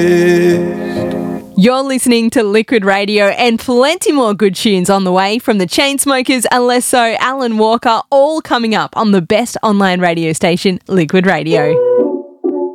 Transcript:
You're listening to Liquid Radio, and plenty more good tunes on the way from the Chainsmokers, Alesso, Alan Walker, all coming up on the best online radio station, Liquid Radio.